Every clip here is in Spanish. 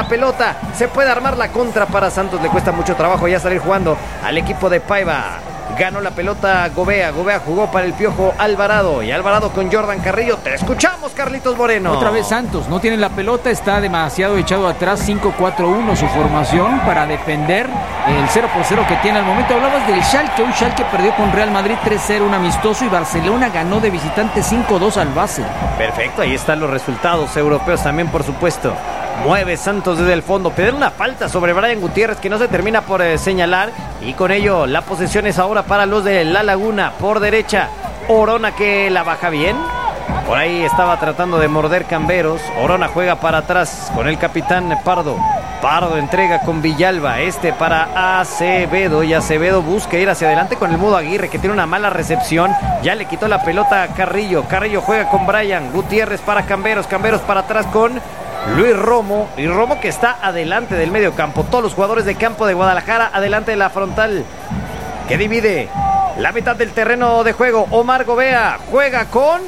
pelota. Se puede armar la contra para Santos. Le cuesta mucho trabajo ya salir jugando al equipo de Paiva. Ganó la pelota Gobea. Gobea jugó para el Piojo Alvarado. Y Alvarado con Jordan Carrillo. Te escuchamos, Carlitos Moreno. Otra vez Santos. No tiene la pelota. Está demasiado echado atrás. 5-4-1 su formación para defender el 0-0 que tiene al momento. Hablabas del Schalke. Un Schalke perdió con Real Madrid 3-0, un amistoso. Y Barcelona ganó de visitante 5-2 al Basel. Perfecto. Ahí están los resultados europeos también, por supuesto. Mueve Santos desde el fondo. Pedir una falta sobre Brian Gutiérrez que no se termina por señalar. Y con ello la posesión es ahora para los de La Laguna. Por derecha, Orona que la baja bien. Por ahí estaba tratando de morder Camberos. Orona juega para atrás con el capitán Pardo. Pardo entrega con Villalba. Para Acevedo. Y Acevedo busca ir hacia adelante con el Mudo Aguirre, que tiene una mala recepción. Ya le quitó la pelota a Carrillo. Carrillo juega con Brian Gutiérrez para Camberos. Camberos para atrás con Luis Romo. Y Romo que está adelante del medio campo. Todos los jugadores de campo de Guadalajara adelante de la frontal que divide la mitad del terreno de juego. Omar Gobea juega con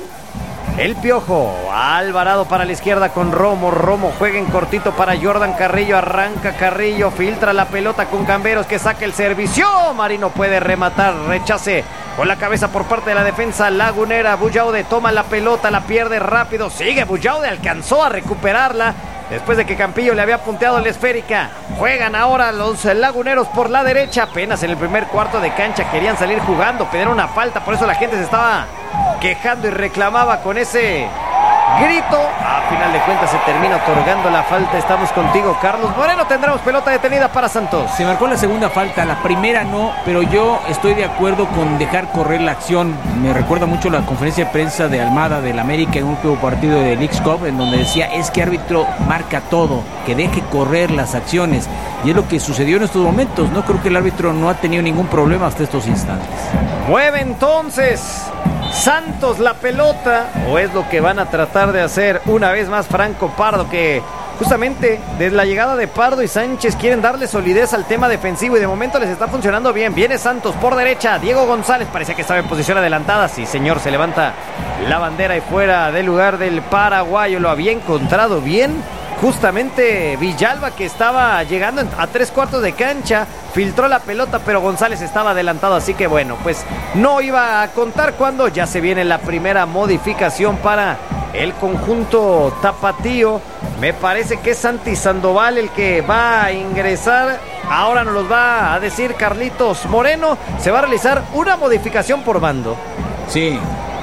el Piojo. Alvarado para la izquierda con Romo. Romo juega en cortito para Jordan Carrillo. Arranca Carrillo. Filtra la pelota con Camberos que saca el servicio. Marino puede rematar. Rechace con la cabeza por parte de la defensa lagunera. Bullaude toma la pelota. La pierde rápido. Sigue Bullaude. Alcanzó a recuperarla después de que Campillo le había punteado la esférica. Juegan ahora los laguneros por la derecha. Apenas en el primer cuarto de cancha querían salir jugando. Pidieron una falta. Por eso la gente se estaba quejando y reclamaba con ese grito. A final de cuentas se termina otorgando la falta. Estamos contigo, Carlos Moreno. Tendremos pelota detenida para Santos. Se marcó la segunda falta, la primera no, pero yo estoy de acuerdo con dejar correr la acción. Me recuerda mucho la conferencia de prensa de Almada del América en un último partido de Leagues Cup, en donde decía, es que árbitro marca todo, que deje correr las acciones. Y es lo que sucedió en estos momentos. No creo que el árbitro no ha tenido ningún problema hasta estos instantes. Mueve entonces Santos la pelota, o es lo que van a tratar de hacer una vez más Franco Pardo, que justamente desde la llegada de Pardo y Sánchez quieren darle solidez al tema defensivo y de momento les está funcionando bien. Viene Santos por derecha, Diego González parecía que estaba en posición adelantada. Sí, señor, se levanta la bandera y fuera del lugar del paraguayo. Lo había encontrado bien justamente Villalba, que estaba llegando a 3/4 de cancha. Filtró la pelota, pero González estaba adelantado, así que bueno, pues no iba a contar cuando ya se viene la primera modificación para el conjunto tapatío. Me parece que es Santi Sandoval el que va a ingresar. Ahora nos los va a decir Carlitos Moreno. Se va a realizar una modificación por bando. Sí.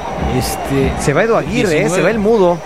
Se va Edu Aguirre, 19. Se va el Mudo.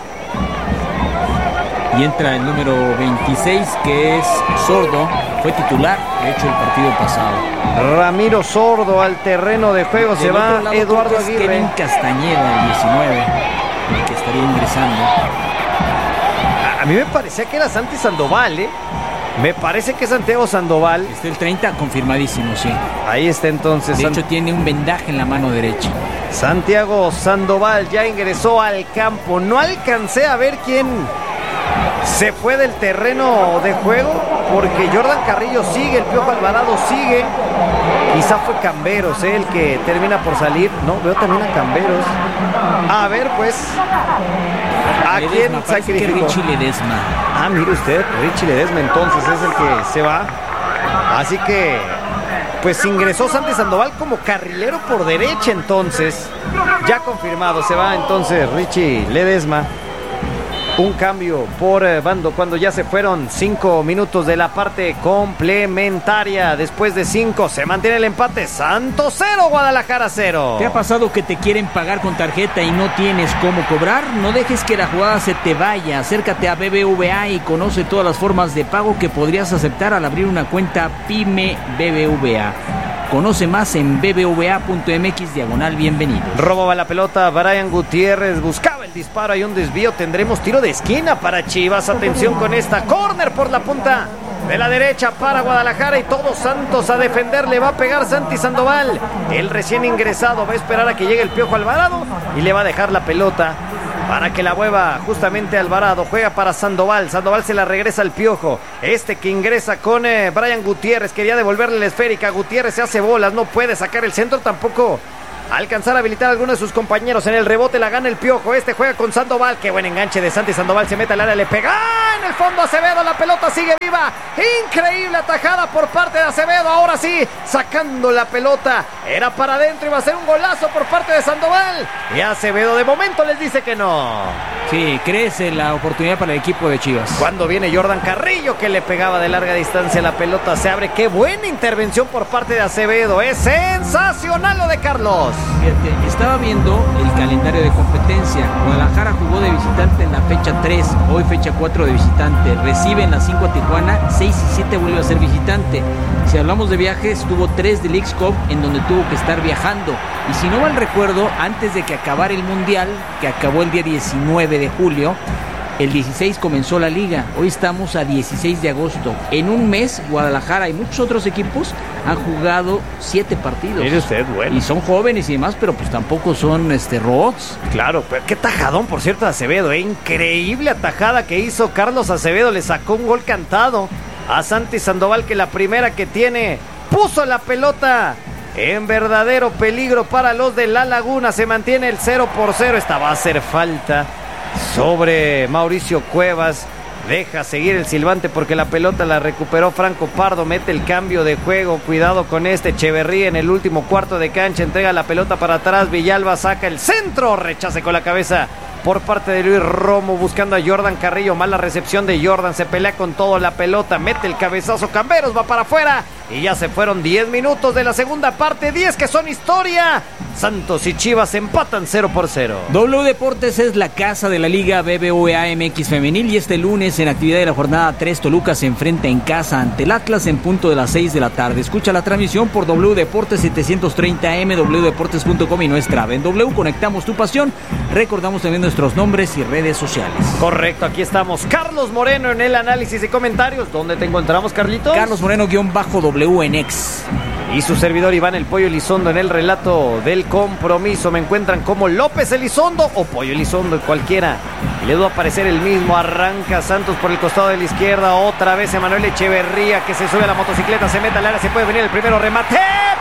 Y entra el número 26, que es Sordo. Fue titular, de hecho, el partido pasado. Ramiro Sordo al terreno de juego. Se va Eduardo Aguirre. Kevin Castañeda, el 19, el que estaría ingresando. A mí me parecía que era Santi Sandoval, ¿eh? Me parece que es Santiago Sandoval. Está el 30, confirmadísimo, sí. Ahí está entonces. De hecho, tiene un vendaje en la mano derecha. Santiago Sandoval ya ingresó al campo. No alcancé a ver quién se fue del terreno de juego, porque Jordan Carrillo sigue, el Piojo Alvarado sigue. Quizá fue Camberos, el que termina por salir. No, veo también a Camberos. A ver, pues, ¿a quién sacrificó? Richie Ledesma. Ah, mire usted, Richie Ledesma entonces es el que se va. Así que, pues ingresó Santi Sandoval como carrilero por derecha entonces. Ya confirmado, se va entonces Richie Ledesma. Un cambio por bando cuando ya se fueron 5 minutos de la parte complementaria. Después de 5 se mantiene el empate. Santos 0, Guadalajara 0. ¿Te ha pasado que te quieren pagar con tarjeta y no tienes cómo cobrar? No dejes que la jugada se te vaya. Acércate a BBVA y conoce todas las formas de pago que podrías aceptar al abrir una cuenta PYME BBVA. Conoce más en bbva.mx/bienvenido. Robaba la pelota Brian Gutiérrez, buscaba el disparo, hay un desvío, tendremos tiro de esquina para Chivas. Atención con esta, córner por la punta de la derecha para Guadalajara y todos Santos a defender. Le va a pegar Santi Sandoval, el recién ingresado va a esperar a que llegue el Piojo Alvarado y le va a dejar la pelota para que la mueva justamente Alvarado. Juega para Sandoval. Sandoval se la regresa al Piojo. Que ingresa con Brian Gutiérrez. Quería devolverle la esférica. Gutiérrez se hace bolas. No puede sacar el centro. Tampoco alcanzar a habilitar a alguno de sus compañeros. En el rebote la gana el Piojo. Este juega con Sandoval. Qué buen enganche de Santi Sandoval. Se mete al área, le pega. ¡Ah! En el fondo Acevedo. La pelota sigue viva. Increíble atajada por parte de Acevedo. Ahora sí, sacando la pelota. Era para adentro. Iba a ser un golazo por parte de Sandoval. Y Acevedo de momento les dice que no. Sí, crece la oportunidad para el equipo de Chivas. Cuando viene Jordan Carrillo, que le pegaba de larga distancia, la pelota se abre. Qué buena intervención por parte de Acevedo. Es sensacional lo de Carlos. Fíjate, estaba viendo el calendario de competencia. Guadalajara jugó de visitante en la fecha 3, hoy fecha 4 de visitante. Recibe en las 5 a Tijuana, 6 y 7 vuelve a ser visitante. Si hablamos de viajes, tuvo 3 del Leagues Cup en donde tuvo que estar viajando. Y si no mal recuerdo, antes de que acabara el Mundial, que acabó el día 19 de julio, el 16 comenzó la liga. Hoy estamos a 16 de agosto. En un mes, Guadalajara y muchos otros equipos han jugado 7 partidos. Mire usted, bueno. Y son jóvenes y demás, pero pues tampoco son robots. Claro, pero qué tajadón, por cierto, de Acevedo. Increíble atajada que hizo Carlos Acevedo. Le sacó un gol cantado a Santi Sandoval, que la primera que tiene puso la pelota en verdadero peligro para los de La Laguna. Se mantiene el 0-0. Esta va a hacer falta sobre Mauricio Cuevas. Deja seguir el silbante porque la pelota la recuperó Franco Pardo. Mete el cambio de juego. Cuidado con Echeverría en el último cuarto de cancha. Entrega la pelota para atrás. Villalba saca el centro. Rechace con la cabeza por parte de Luis Romo, buscando a Jordan Carrillo. Mala recepción de Jordan. Se pelea con todo la pelota. Mete el cabezazo. Camberos va para afuera. Y ya se fueron 10 minutos de la segunda parte. 10 que son historia. Santos y Chivas empatan 0-0. W Deportes es la casa de la Liga BBVA MX Femenil. Y este lunes, en actividad de la jornada 3, Toluca se enfrenta en casa ante el Atlas en punto de las 6 de la tarde. Escucha la transmisión por W Deportes 730M, wdeportes.com y nuestra app. En W conectamos tu pasión. Recordamos también nuestros nombres y redes sociales. Correcto, aquí estamos. Carlos Moreno en el análisis y comentarios. ¿Dónde te encontramos, Carlitos? Carlos Moreno-W en X. Y su servidor Iván el Pollo Elizondo en el relato del compromiso. Me encuentran como López Elizondo o Pollo Elizondo, cualquiera. Y le va a aparecer el mismo. Arranca Santos por el costado de la izquierda. Otra vez Emanuel Echeverría, que se sube a la motocicleta, se mete al área, se puede venir el primero remate.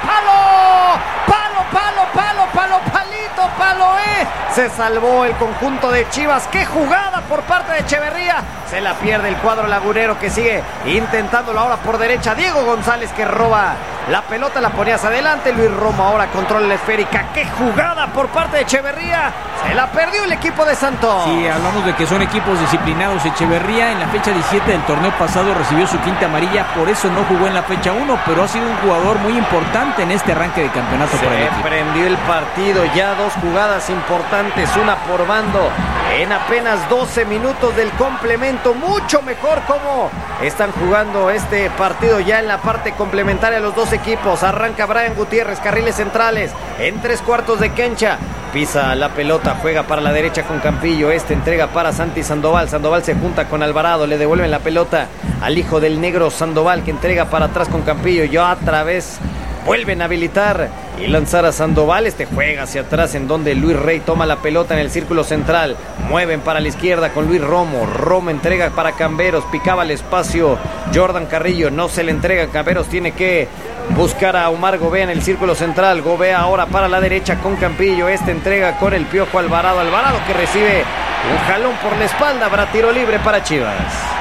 ¡Palo! ¡Palo, palo, palo, palo, palito, palo! Se salvó el conjunto de Chivas. ¡Qué jugada por parte de Echeverría! Se la pierde el cuadro lagunero, que sigue intentándolo ahora por derecha. Diego González, que roba la pelota, la pone hacia adelante. Luis Romo ahora controla la esférica. ¡Qué jugada por parte de Echeverría! Se la perdió el equipo de Santos. Sí, hablamos de que son equipos disciplinados. Echeverría en la fecha 17 del torneo pasado recibió su quinta amarilla, por eso no jugó en la fecha 1, pero ha sido un jugador muy importante en este arranque de campeonato por el equipo. Se prendió el partido, ya 2 jugadas importantes, una por bando, en apenas 12 minutos del complemento. Mucho mejor cómo están jugando este partido ya en la parte complementaria los dos equipos. Arranca Brian Gutiérrez, carriles centrales, en 3/4 de cancha. Pisa la pelota, juega para la derecha con Campillo. Entrega para Santi Sandoval. Sandoval se junta con Alvarado. Le devuelven la pelota al hijo del negro Sandoval, que entrega para atrás con Campillo. Y otra vez vuelven a habilitar y lanzar a Sandoval. Juega hacia atrás, en donde Luis Rey toma la pelota en el círculo central. Mueven para la izquierda con Luis Romo. Romo entrega para Camberos. Picaba el espacio Jordan Carrillo. No se le entrega. Camberos tiene que buscar a Omar Gobea en el círculo central. Gobea ahora para la derecha con Campillo. Entrega con el Piojo Alvarado. Alvarado, que recibe un jalón por la espalda. Habrá tiro libre para Chivas.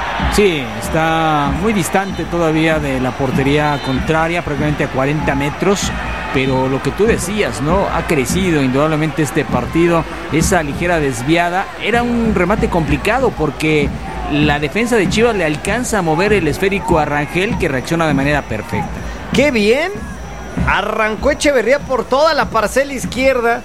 Sí, está muy distante todavía de la portería contraria, prácticamente a 40 metros. Pero lo que tú decías, ¿no? Ha crecido indudablemente este partido. Esa ligera desviada era un remate complicado porque la defensa de Chivas le alcanza a mover el esférico a Rangel, que reacciona de manera perfecta. ¡Qué bien! Arrancó Echeverría por toda la parcela izquierda,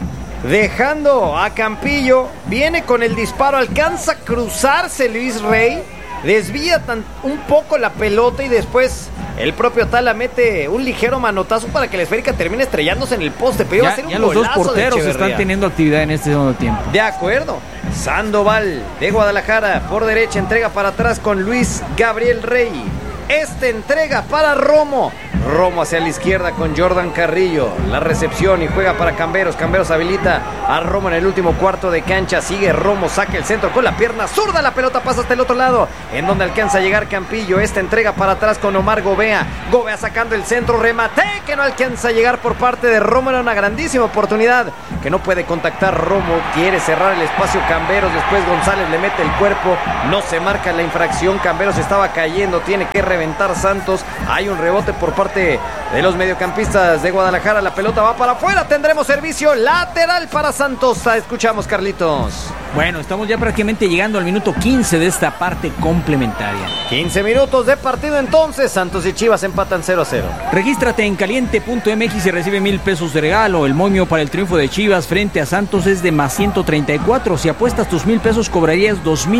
dejando a Campillo. Viene con el disparo, alcanza a cruzarse Luis Rey, desvía un poco la pelota y después el propio Tala mete un ligero manotazo para que la esférica termine estrellándose en el poste. Pero iba a ser un ya los dos golazo porteros están teniendo actividad en este segundo tiempo. De acuerdo. Sandoval de Guadalajara por derecha, entrega para atrás con Luis Gabriel Rey. Entrega para Romo. Romo hacia la izquierda con Jordan Carrillo. La recepción y juega para Camberos. Camberos habilita a Romo en el último cuarto de cancha. Sigue Romo, saca el centro con la pierna zurda. La pelota pasa hasta el otro lado, en donde alcanza a llegar Campillo. Esta entrega para atrás con Omar Gobea. Gobea sacando el centro, remate que no alcanza a llegar por parte de Romo. Era una grandísima oportunidad que no puede contactar Romo. Quiere cerrar el espacio Camberos. Después González le mete el cuerpo. No se marca la infracción. Camberos estaba cayendo. Tiene que reventar Santos. Hay un rebote por parte de los mediocampistas de Guadalajara. La pelota va para afuera. Tendremos servicio lateral para Santos. Escuchamos, Carlitos. Bueno, estamos ya prácticamente llegando al minuto 15 de esta parte complementaria. 15 minutos de partido entonces. Santos y Chivas empatan 0-0. Regístrate en caliente.mx y recibe 1,000 pesos de regalo. El momio para el triunfo de Chivas frente a Santos es de más 134. Si apuestas tus 1,000 pesos cobrarías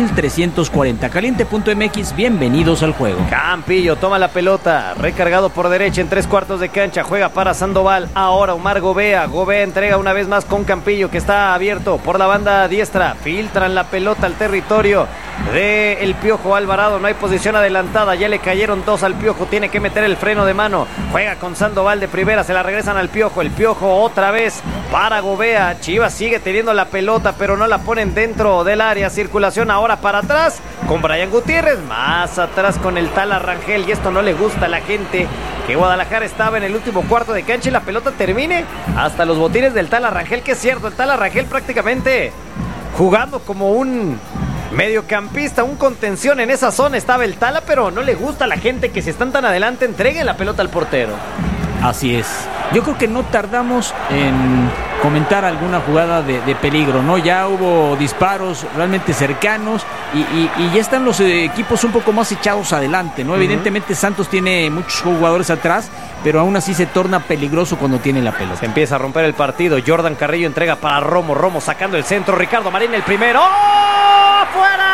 2,340. Caliente.mx, bienvenidos al juego. Campillo toma la pelota, recargado por derecha en 3/4 de cancha. Juega para Sandoval. Ahora Omar Gobea. Gobea entrega una vez más con Campillo, que está abierto por la banda diestra. Filtran la pelota al territorio de el Piojo Alvarado. No hay posición adelantada. Ya le cayeron 2 al Piojo. Tiene que meter el freno de mano. Juega con Sandoval de primera. Se la regresan al Piojo. El Piojo otra vez para Gobea. Chivas sigue teniendo la pelota, pero no la ponen dentro del área. Circulación ahora para atrás con Brian Gutiérrez. Más atrás con el Tala Rangel. Y esto no le gusta a la gente, que Guadalajara estaba en el último cuarto de cancha y la pelota termine hasta los botines del Tala Rangel. Que es cierto, el Tala Rangel prácticamente jugando como un mediocampista, un contención en esa zona estaba el Tala, pero no le gusta a la gente que si están tan adelante entreguen la pelota al portero. Así es. Yo creo que no tardamos en comentar alguna jugada de peligro, ¿no? Ya hubo disparos realmente cercanos y ya están los equipos un poco más echados adelante, ¿no? Evidentemente Santos tiene muchos jugadores atrás, pero aún así se torna peligroso cuando tiene la pelota. Se empieza a romper el partido. Jordan Carrillo entrega para Romo. Romo sacando el centro. Ricardo Marín el primero. ¡Oh! ¡Fuera!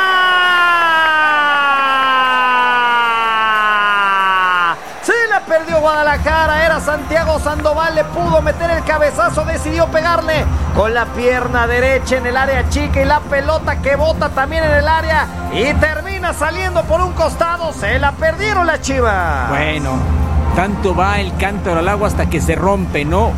Perdió Guadalajara, era Santiago Sandoval, le pudo meter el cabezazo, decidió pegarle con la pierna derecha en el área chica y la pelota que bota también en el área y termina saliendo por un costado. Se la perdieron las Chivas. Bueno, tanto va el cántaro al agua hasta que se rompe, ¿no?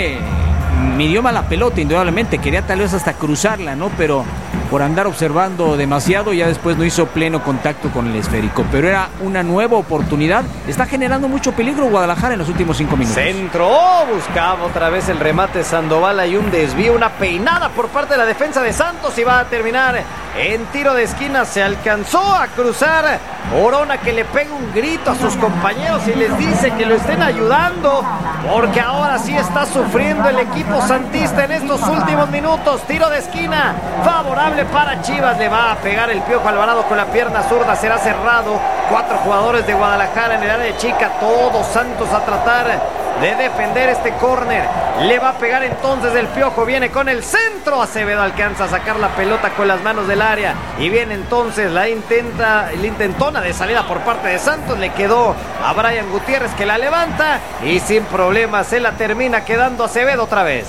Midió mal la pelota, indudablemente, quería tal vez hasta cruzarla, ¿no? Pero por andar observando demasiado, ya después no hizo pleno contacto con el esférico. Pero era una nueva oportunidad. Está generando mucho peligro Guadalajara en los últimos 5 minutos. Centro, buscaba otra vez el remate Sandoval. Hay un desvío, una peinada por parte de la defensa de Santos y va a terminar en tiro de esquina. Se alcanzó a cruzar Orona, que le pega un grito a sus compañeros y les dice que lo estén ayudando, porque ahora sí está sufriendo el equipo santista en estos últimos minutos. Tiro de esquina favorable para Chivas. Le va a pegar el Piojo Alvarado con la pierna zurda. Será cerrado. 4 jugadores de Guadalajara en el área chica. Todos Santos a tratar de defender este córner. Le va a pegar entonces el Piojo. Viene con el centro. Acevedo alcanza a sacar la pelota con las manos del área. Y viene entonces la intentona de salida por parte de Santos. Le quedó a Brian Gutiérrez, que la levanta y sin problemas se la termina quedando Acevedo otra vez.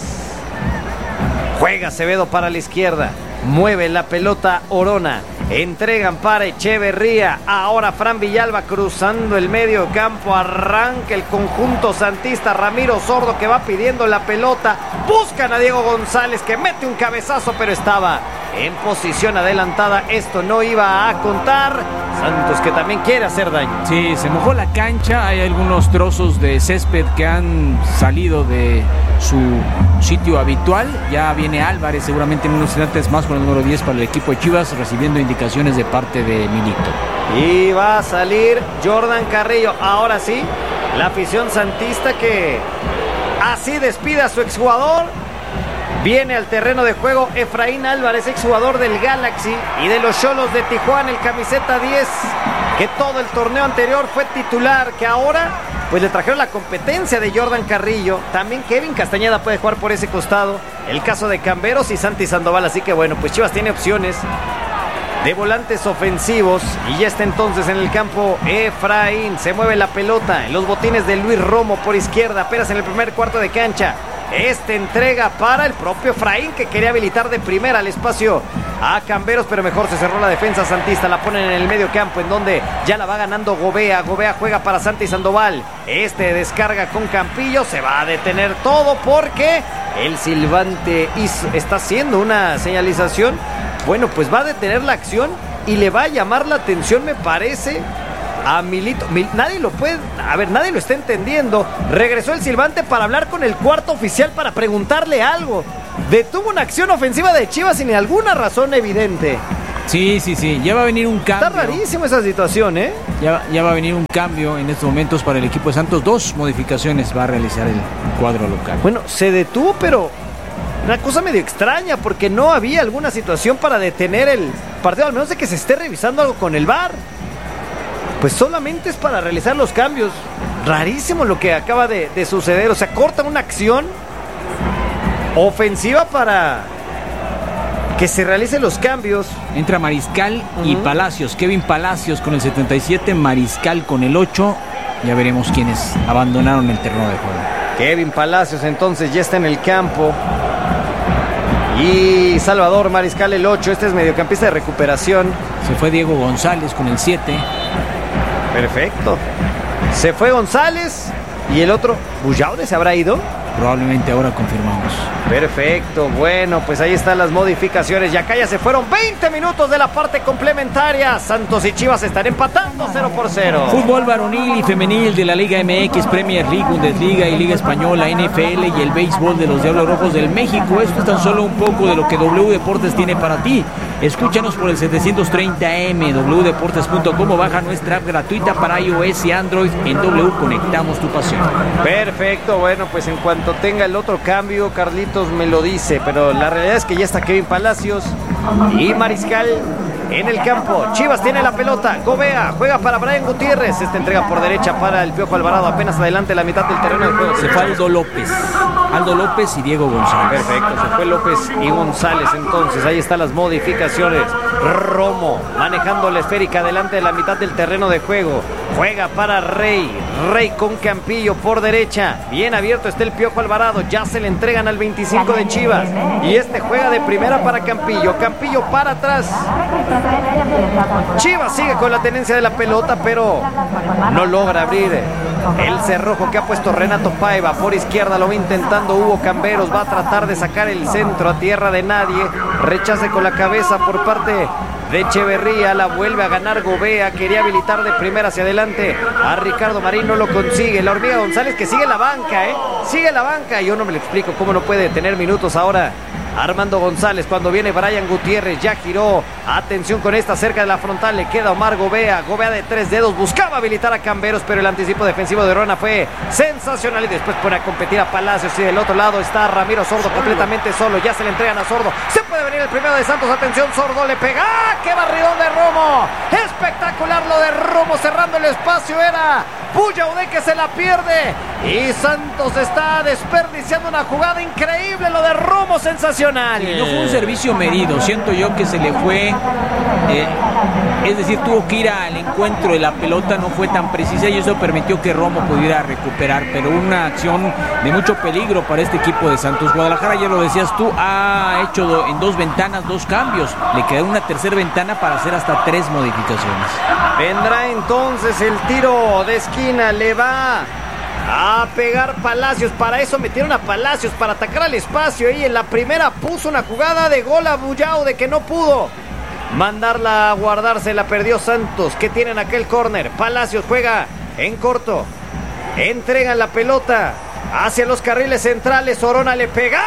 Juega Acevedo para la izquierda. Mueve la pelota Orona. Entregan para Echeverría. Ahora Fran Villalba cruzando el medio campo. Arranca el conjunto santista. Ramiro Sordo, que va pidiendo la pelota. Buscan a Diego González, que mete un cabezazo, pero estaba en posición adelantada. Esto no iba a contar. Santos, que también quiere hacer daño. Sí, se mojó la cancha. Hay algunos trozos de césped que han salido de su sitio habitual. Ya viene Álvarez seguramente en unos instantes más con el número 10 para el equipo de Chivas, recibiendo indicaciones de parte de Milito. Y va a salir Jordan Carrillo. Ahora sí, la afición santista que así despide a su exjugador. Viene al terreno de juego Efraín Álvarez, exjugador del Galaxy y de los Xolos de Tijuana, el camiseta 10, que todo el torneo anterior fue titular, que ahora pues le trajeron la competencia de Jordan Carrillo. También Kevin Castañeda puede jugar por ese costado. El caso de Camberos y Santi Sandoval. Así que bueno, pues Chivas tiene opciones de volantes ofensivos. Y ya está entonces en el campo Efraín. Se mueve la pelota en los botines de Luis Romo por izquierda. Apenas en el primer cuarto de cancha. Entrega para el propio Efraín, que quería habilitar de primera al espacio a Camberos, pero mejor se cerró la defensa santista. La ponen en el medio campo, en donde ya la va ganando Gobea. Gobea juega para Santi Sandoval. Descarga con Campillo. Se va a detener todo porque el silbante está haciendo una señalización. Bueno, pues va a detener la acción y le va a llamar la atención, me parece, a Milito. Nadie lo puede, nadie lo está entendiendo. Regresó el silbante para hablar con el cuarto oficial para preguntarle algo. Detuvo una acción ofensiva de Chivas sin alguna razón evidente. Sí, ya va a venir un cambio. Está rarísimo esa situación, ¿eh? Ya va a venir un cambio en estos momentos para el equipo de Santos. 2 modificaciones va a realizar el cuadro local. Bueno, se detuvo, pero una cosa medio extraña, porque no había alguna situación para detener el partido, al menos de que se esté revisando algo con el VAR. Pues solamente es para realizar los cambios. Rarísimo lo que acaba de suceder. O sea, cortan una acción ofensiva para que se realicen los cambios. Entra Mariscal y Palacios. Kevin Palacios con el 77, Mariscal con el 8. Ya veremos quiénes abandonaron el terreno de juego. Kevin Palacios entonces ya está en el campo. Y Salvador Mariscal el 8. Este es mediocampista de recuperación. Se fue Diego González con el 7. Perfecto. Se fue González. Y el otro, ¿Bullaude se habrá ido? Probablemente ahora confirmamos. Perfecto, bueno, pues ahí están las modificaciones. Y acá ya se fueron 20 minutos de la parte complementaria. Santos y Chivas están empatando 0-0. Fútbol varonil y femenil de la Liga MX, Premier League, Bundesliga y Liga Española, NFL y el béisbol de los Diablos Rojos del México. Esto es tan solo un poco de lo que W Deportes tiene para ti. Escúchanos por el 730M, wdeportes.com, o baja nuestra app gratuita para iOS y Android. En W conectamos tu pasión. Perfecto, bueno, pues en cuanto tenga el otro cambio, Carlitos me lo dice, pero la realidad es que ya está Kevin Palacios y Mariscal en el campo. Chivas tiene la pelota. Gobea juega para Brian Gutiérrez. Esta entrega por derecha para el Piojo Alvarado. Apenas adelante la mitad del terreno de juego. Se fue Aldo López y Diego González. Perfecto, se fue López y González. Entonces ahí están las modificaciones. Romo manejando la esférica delante de la mitad del terreno de juego. Juega para Rey con Campillo por derecha. Bien abierto está el Piojo Alvarado. Ya se le entregan al 25 de Chivas. Y juega de primera para Campillo. Campillo para atrás. Chivas sigue con la tenencia de la pelota, pero no logra abrir el cerrojo que ha puesto Renato Paiva. Por izquierda lo va intentando Hugo Camberos. Va a tratar de sacar el centro a tierra de nadie. Rechace con la cabeza por parte de Echeverría. La vuelve a ganar Gobea. Quería habilitar de primera hacia adelante a Ricardo Marín. No lo consigue. La Hormiga González, que sigue la banca, sigue la banca. Yo no me lo explico cómo no puede tener minutos ahora Armando González cuando viene Brian Gutiérrez. Ya giró. Atención con esta cerca de la frontal. Le queda Omar Gobea. Gobea de 3 dedos. Buscaba habilitar a Camberos, pero el anticipo defensivo de Rona fue sensacional. Y después pone a competir a Palacios. Y del otro lado está Ramiro Sordo completamente solo. Ya se le entregan a Sordo. Se puede venir el primero de Santos. Atención, Sordo le pega. ¡Ah! ¡Qué barridón de Romo! Espectacular lo de Romo cerrando el espacio. Era Bullaude que se la pierde. Y Santos está desperdiciando una jugada increíble. Lo de Romo, sensacional. Sí, no fue un servicio medido. Siento yo que se le fue. Es decir, tuvo que ir al encuentro de la pelota. No fue tan precisa y eso permitió que Romo pudiera recuperar. Pero una acción de mucho peligro para este equipo de Santos. Guadalajara, ya lo decías tú, ha hecho en 2 ventanas 2 cambios. Le queda una tercera ventana para hacer hasta 3 modificaciones. Vendrá entonces el tiro de esquina. Le va a pegar Palacios. Para eso metieron a Palacios, para atacar al espacio. Y en la primera puso una jugada de gol a Bullaude que no pudo mandarla a guardarse. La perdió Santos, que tienen aquel córner. Palacios juega en corto. Entregan la pelota hacia los carriles centrales. Orona le pega.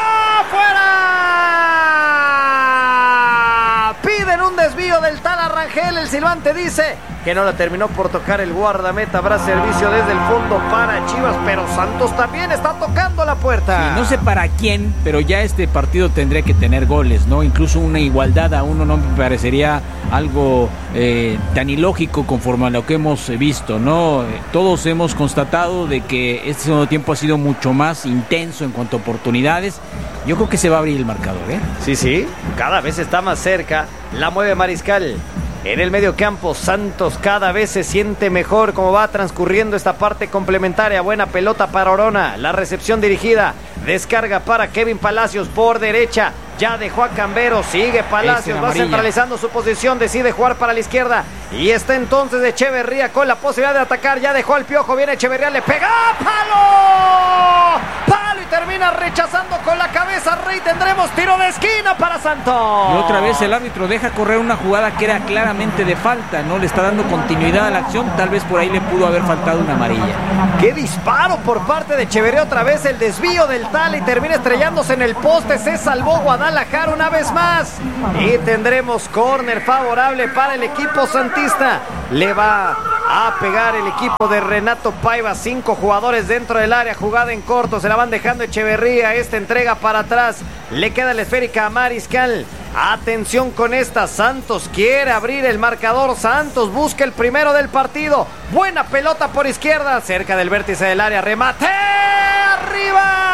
¡Fuera! Piden un desvío del tal Arrangel. El silbante dice que no la terminó por tocar el guardameta. Habrá servicio desde el fondo para Chivas, pero Santos también está tocando la puerta. Sí, no sé para quién, pero ya este partido tendría que tener goles, ¿no? Incluso una igualdad a uno no me parecería algo tan ilógico conforme a lo que hemos visto, ¿no? Todos hemos constatado de que este segundo tiempo ha sido mucho más intenso en cuanto a oportunidades. Yo creo que se va a abrir el marcador, ¿eh? Sí, cada vez está más cerca. La mueve Mariscal. En el medio campo, Santos cada vez se siente mejor como va transcurriendo esta parte complementaria. Buena pelota para Orona. La recepción dirigida. Descarga para Kevin Palacios por derecha. ya dejó a Cambero, sigue Palacios, va centralizando su posición, decide jugar para la izquierda y está entonces Echeverría con la posibilidad de atacar, ya dejó al Piojo, viene Echeverría, le pega, ¡palo! ¡Palo! Y termina rechazando con la cabeza Rey, tendremos tiro de esquina para Santos. Y otra vez el árbitro deja correr una jugada que era claramente de falta, no le está dando continuidad a la acción, tal vez por ahí le pudo haber faltado una amarilla. ¡Qué disparo por parte de Echeverría! Otra vez el desvío del Tala y termina estrellándose en el poste, se salvó Guadalajara una vez más y tendremos córner favorable para el equipo santista. Le va a pegar el equipo de Renato Paiva, 5 jugadores dentro del área, jugada en corto, se la van dejando Echeverría, esta entrega para atrás, le queda la esférica a Mariscal. Atención con esta, Santos quiere abrir el marcador, Santos busca el primero del partido, buena pelota por izquierda, cerca del vértice del área, remate, arriba.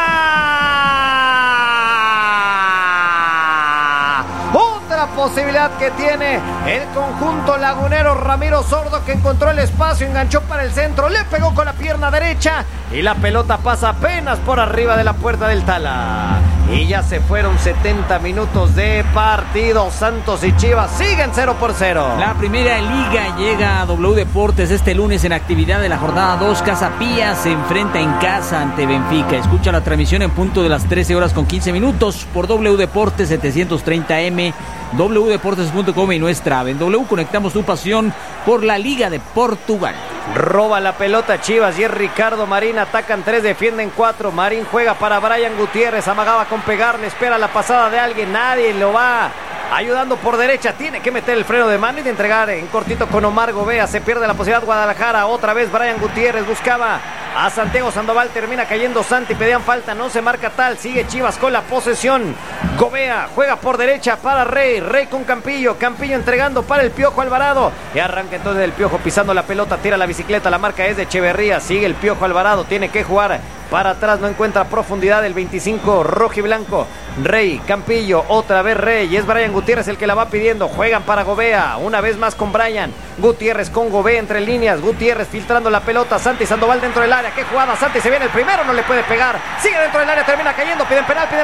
Otra posibilidad que tiene el conjunto lagunero, Ramiro Sordo, que encontró el espacio, enganchó para el centro, le pegó con la pierna derecha y la pelota pasa apenas por arriba de la puerta del Tala. Y ya se fueron 70 minutos de partido. Santos y Chivas siguen 0-0. La primera liga llega a W Deportes este lunes en actividad de la jornada 2. Casa Pía se enfrenta en casa ante Benfica. Escucha la transmisión en punto de las 13:15 por W Deportes 730M, wdeportes.com y nuestra app. En W conectamos tu pasión por la Liga de Portugal. Roba la pelota Chivas y es Ricardo Marín, atacan 3, defienden 4, Marín juega para Brian Gutiérrez, amagaba con pegarle, espera la pasada de alguien, nadie lo va ayudando por derecha, tiene que meter el freno de mano y de entregar en cortito con Omar Gobea, se pierde la posibilidad Guadalajara, otra vez Brian Gutiérrez buscaba a Santiago Sandoval, termina cayendo Santi, pedían falta, no se marca tal, sigue Chivas con la posesión, Gobea juega por derecha para Rey con Campillo entregando para el Piojo Alvarado, y arranca entonces el Piojo pisando la pelota, tira la bicicleta, la marca es de Echeverría, sigue el Piojo Alvarado, tiene que jugar para atrás, no encuentra profundidad el 25 rojiblanco, Rey, Campillo, otra vez Rey, y es Brian Gutiérrez el que la va pidiendo, juegan para Gobea, una vez más con Brian, Gutiérrez con Gobea entre líneas, Gutiérrez filtrando la pelota, Santi Sandoval dentro del área, qué jugada, Santi se viene el primero, no le puede pegar, sigue dentro del área, termina cayendo, piden penal, piden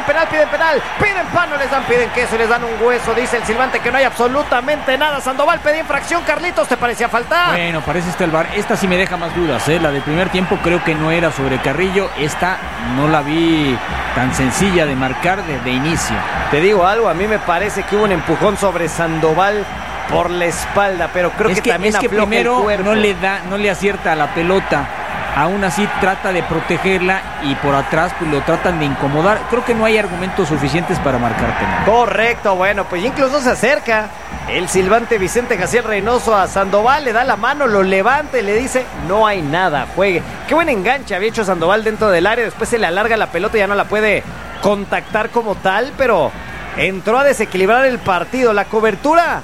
pan, no les dan, piden queso y les dan un hueso, dice el silbante que no hay absolutamente nada, Sandoval pedía infracción, Carlitos, ¿te parecía falta? Bueno, parece el VAR, esta sí me deja más dudas, la del primer tiempo creo que no era sobre Carrillo, esta no la vi tan sencilla de marcar desde inicio. Te digo algo, a mí me parece que hubo un empujón sobre Sandoval por la espalda, pero creo que también afloja primero el cuerpo. no le acierta a la pelota, aún así trata de protegerla y por atrás pues lo tratan de incomodar. Creo que no hay argumentos suficientes para marcar penal. Correcto, bueno, pues incluso se acerca el silbante Vicente Jaciel Reynoso a Sandoval, le da la mano, lo levanta y le dice, no hay nada, juegue. Qué buen enganche había hecho Sandoval dentro del área, después se le alarga la pelota y ya no la puede contactar como tal, pero entró a desequilibrar el partido. La cobertura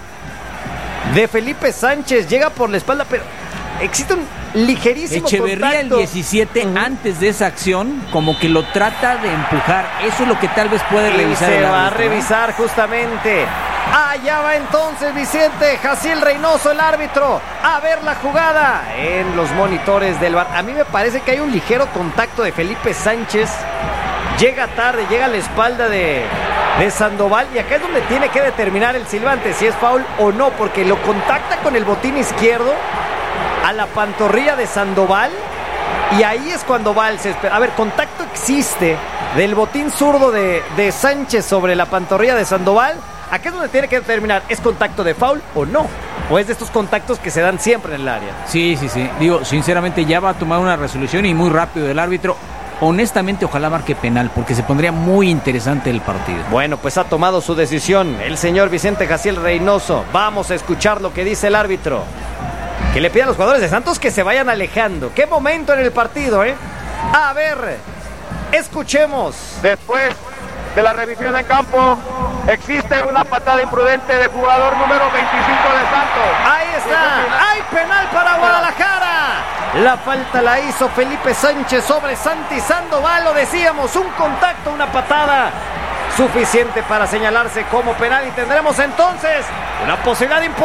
de Felipe Sánchez llega por la espalda, pero existe un ligerísimo Echeverría contacto. El 17 antes de esa acción como que lo trata de empujar, eso es lo que tal vez puede revisar se el va a árbitro, revisar justamente. Allá va entonces Vicente Jaciel Reynoso, el árbitro, a ver la jugada en los monitores del VAR. A mí me parece que hay un ligero contacto de Felipe Sánchez, llega tarde, llega a la espalda de Sandoval, y acá es donde tiene que determinar el silbante si es foul o no, porque lo contacta con el botín izquierdo a la pantorrilla de Sandoval, y ahí es cuando va el césped. A ver, contacto existe del botín zurdo de Sánchez sobre la pantorrilla de Sandoval. Acá es donde tiene que determinar, ¿es contacto de foul o no? ¿O es de estos contactos que se dan siempre en el área? Sí. Digo, sinceramente ya va a tomar una resolución y muy rápido el árbitro. Honestamente, ojalá marque penal, porque se pondría muy interesante el partido. Bueno, pues ha tomado su decisión el señor Vicente Jaciel Reynoso. Vamos a escuchar lo que dice el árbitro, que le pide a los jugadores de Santos que se vayan alejando. ¡Qué momento en el partido, eh! A ver, escuchemos. Después de la revisión en campo, existe una patada imprudente del jugador número 25 de Santos. Ahí está, hay penal para Guadalajara. La falta la hizo Felipe Sánchez sobre Santi Sandoval, lo decíamos, un contacto, una patada suficiente para señalarse como penal, y tendremos entonces una posibilidad importante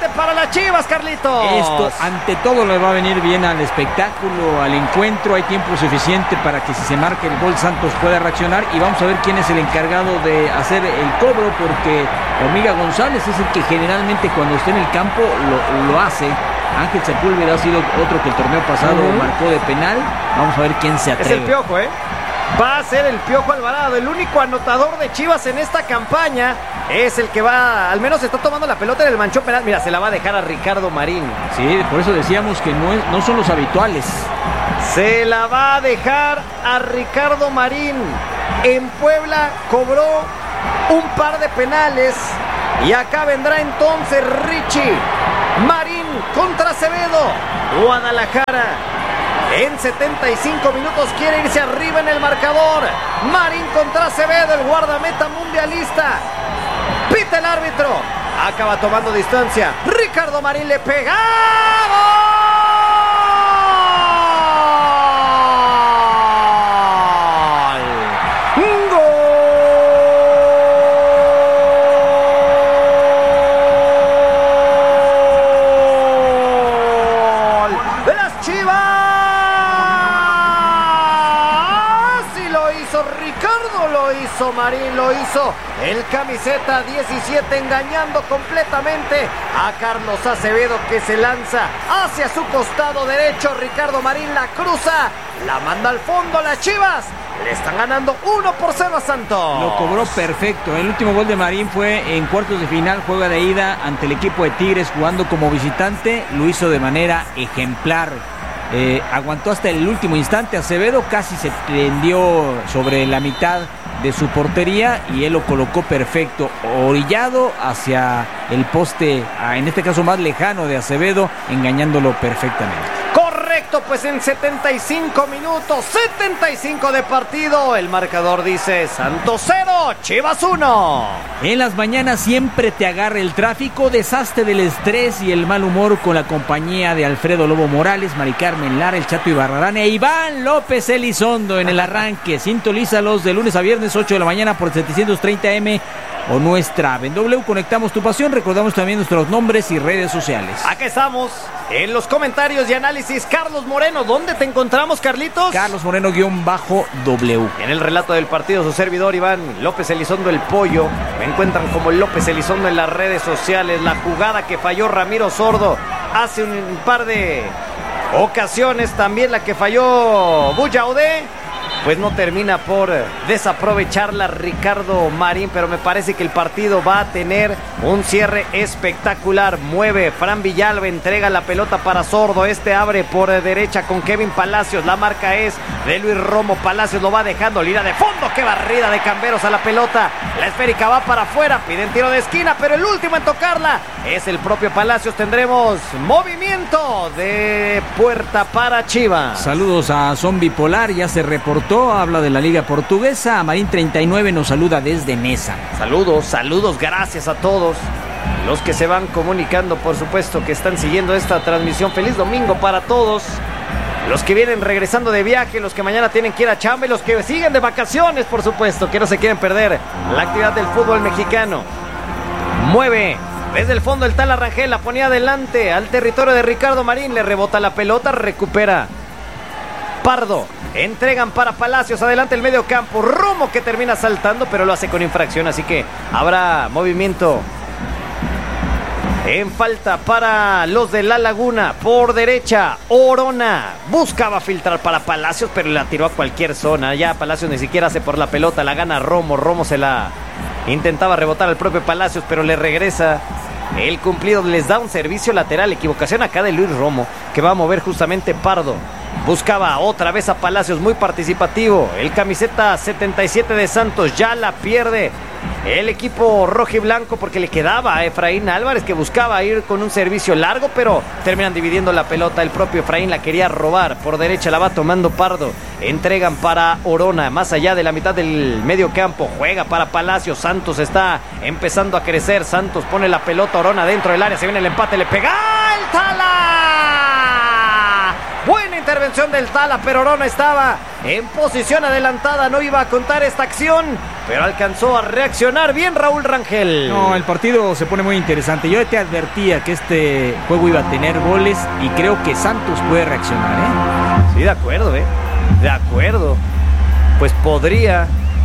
empate para las Chivas, Carlitos. Esto ante todo le va a venir bien al espectáculo, al encuentro. Hay tiempo suficiente para que si se marca el gol Santos pueda reaccionar, y vamos a ver quién es el encargado de hacer el cobro, porque Hormiga González es el que generalmente cuando está en el campo lo hace. Ángel Sepúlveda ha sido otro que el torneo pasado marcó de penal. Vamos a ver quién se atreve. Es el Piojo, va a ser el Piojo Alvarado, el único anotador de Chivas en esta campaña. Es el que va, al menos está tomando la pelota en el manchón penal. Mira, se la va a dejar a Ricardo Marín. Sí, por eso decíamos que no son los habituales. Se la va a dejar a Ricardo Marín. En Puebla cobró un par de penales. Y acá vendrá entonces Richie Marín contra Acevedo. Guadalajara en 75 minutos quiere irse arriba en el marcador. Marín contra Acevedo, el guardameta mundialista. Pita el árbitro. Acaba tomando distancia. Ricardo Marín le pega. Marín lo hizo, el camiseta 17, engañando completamente a Carlos Acevedo, que se lanza hacia su costado derecho. Ricardo Marín la cruza, la manda al fondo. Las Chivas le están ganando 1-0 a Santos. Lo cobró perfecto. El último gol de Marín fue en cuartos de final, juega de ida ante el equipo de Tigres jugando como visitante. Lo hizo de manera ejemplar. Aguantó hasta el último instante. Acevedo casi se tendió sobre la mitad de su portería y él lo colocó perfecto, orillado hacia el poste, en este caso más lejano de Acevedo, engañándolo perfectamente. Correcto, pues en 75 minutos, 75 de partido, el marcador dice Santos 0, Chivas 1. En las mañanas siempre te agarra el tráfico, deshazte del estrés y el mal humor con la compañía de Alfredo Lobo Morales, Mari Carmen Lara, el Chato Ibarrarán e Iván López Elizondo en el arranque. Sintonízalos de lunes a viernes 8 de la mañana por 730M o nuestra app. En W conectamos tu pasión. Recordamos también nuestros nombres y redes sociales. Acá estamos en los comentarios y análisis. Carlos Moreno, ¿dónde te encontramos, Carlitos? Carlos Moreno_W. En el relato del partido, su servidor Iván López Elizondo, el Pollo. Me encuentran como López Elizondo en las redes sociales. La jugada que falló Ramiro Sordo hace un par de ocasiones, también la que falló Buyaudé, pues no termina por desaprovecharla Ricardo Marín, pero me parece que el partido va a tener un cierre espectacular. Mueve Fran Villalba, entrega la pelota para Sordo, este abre por derecha con Kevin Palacios, la marca es de Luis Romo, Palacios lo va dejando, línea de fondo, qué barrida de Camberos a la pelota, la esférica va para afuera, piden tiro de esquina, pero el último en tocarla es el propio Palacios. Tendremos movimiento de puerta para Chivas. Saludos a Zombie Polar, ya se reportó, habla de la Liga Portuguesa. Marín 39 nos saluda desde Nesa. Saludos, gracias a todos los que se van comunicando, por supuesto, que están siguiendo esta transmisión. Feliz domingo para todos. Los que vienen regresando de viaje, los que mañana tienen que ir a chamba y los que siguen de vacaciones, por supuesto, que no se quieren perder la actividad del fútbol mexicano. Mueve desde el fondo el Tala Rangel, la ponía adelante al territorio de Ricardo Marín, le rebota la pelota, recupera Pardo, entregan para Palacios, adelante el medio campo, Romo que termina saltando, pero lo hace con infracción, así que habrá movimiento en falta para los de La Laguna. Por derecha, Orona buscaba filtrar para Palacios, pero la tiró a cualquier zona. Ya Palacios ni siquiera hace por la pelota, la gana Romo. Romo se la intentaba rebotar al propio Palacios, pero le regresa el cumplido. Les da un servicio lateral, equivocación acá de Luis Romo, que va a mover justamente Pardo. Buscaba otra vez a Palacios, muy participativo. El camiseta 77 de Santos ya la pierde el equipo rojiblanco, porque le quedaba a Efraín Álvarez, que buscaba ir con un servicio largo, pero terminan dividiendo la pelota. El propio Efraín la quería robar. Por derecha la va tomando Pardo. Entregan para Orona, más allá de la mitad del medio campo. Juega para Palacios. Santos está empezando a crecer. Santos pone la pelota, Orona dentro del área. Se viene el empate, le pega el Tala. Buena intervención del Tala, pero no estaba en posición adelantada, no iba a contar esta acción, pero alcanzó a reaccionar bien Raúl Rangel. No, el partido se pone muy interesante. Yo te advertía que este juego iba a tener goles y creo que Santos puede reaccionar, Sí, de acuerdo, de acuerdo. Pues podría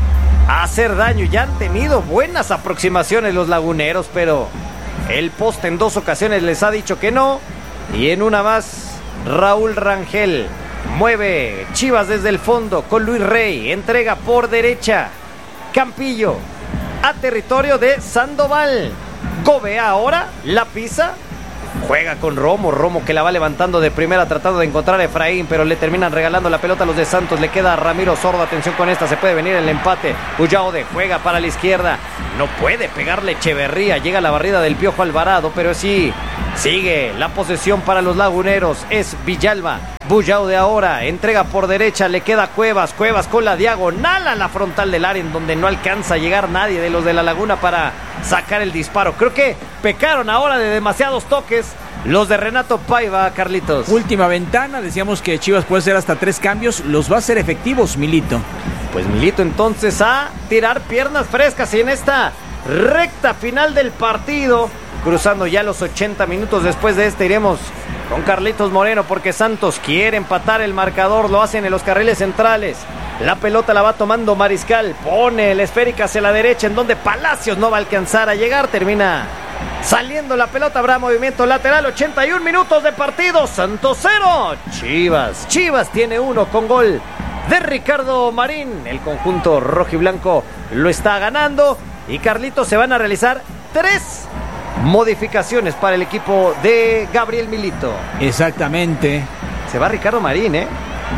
hacer daño. Ya han tenido buenas aproximaciones los laguneros, pero el poste en 2 ocasiones les ha dicho que no. Y en una más, Raúl Rangel mueve Chivas desde el fondo con Luis Rey. Entrega por derecha. Campillo a territorio de Sandoval. Gobea ahora, la pisa. Juega con Romo que la va levantando de primera tratando de encontrar a Efraín, pero le terminan regalando la pelota a los de Santos. Le queda a Ramiro Sordo, atención con esta, se puede venir el empate. Ullaude juega para la izquierda, no puede pegarle Echeverría, llega la barrida del Piojo Alvarado, pero sí, sigue la posesión para los laguneros, es Villalba. Bullaude ahora, entrega por derecha, le queda Cuevas con la diagonal a la frontal del área en donde no alcanza a llegar nadie de los de la Laguna para sacar el disparo. Creo que pecaron ahora de demasiados toques los de Renato Paiva, Carlitos. Última ventana, decíamos que Chivas puede hacer hasta 3 cambios, los va a hacer efectivos Milito. Pues Milito entonces a tirar piernas frescas y en esta recta final del partido, cruzando ya los 80 minutos después de este, iremos con Carlitos Moreno porque Santos quiere empatar el marcador, lo hacen en los carriles centrales. La pelota la va tomando Mariscal, pone la esférica hacia la derecha en donde Palacios no va a alcanzar a llegar, termina saliendo la pelota, habrá movimiento lateral, 81 minutos de partido, Santos 0, Chivas tiene 1 con gol de Ricardo Marín, el conjunto rojiblanco lo está ganando y Carlitos se van a realizar 3 modificaciones para el equipo de Gabriel Milito. Exactamente. Se va Ricardo Marín,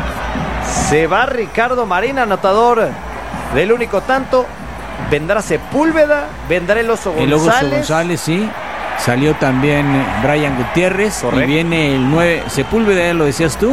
Se va Ricardo Marín, anotador del único tanto. Vendrá Sepúlveda, vendrá el Oso González. El Oso González, sí. Salió también Brian Gutiérrez. Correcto. Y viene el 9, Sepúlveda, ya lo decías tú.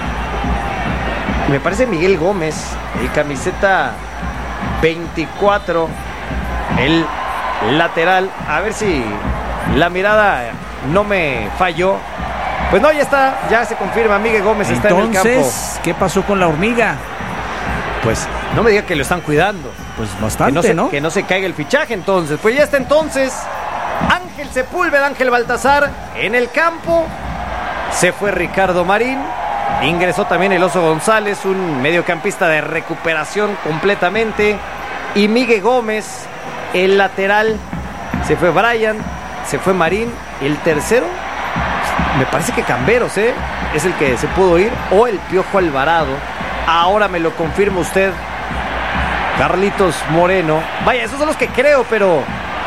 Me parece Miguel Gómez, el camiseta 24, el lateral. A ver si la mirada no me falló. Pues no, ya está, ya se confirma, Miguel Gómez está en el campo. Entonces, ¿qué pasó con la hormiga? Pues no me diga que lo están cuidando. Pues bastante, ¿no? Que no se caiga el fichaje entonces. Pues ya está entonces Ángel Sepúlveda, Ángel Baltazar en el campo. Se fue Ricardo Marín. Ingresó también el Oso González, un mediocampista de recuperación completamente. Y Miguel Gómez, el lateral. Se fue Brian, se fue Marín. El tercero, me parece que Camberos, es el que se pudo ir. O el Piojo Alvarado. Ahora me lo confirma usted, Carlitos Moreno. Vaya, esos son los que creo, pero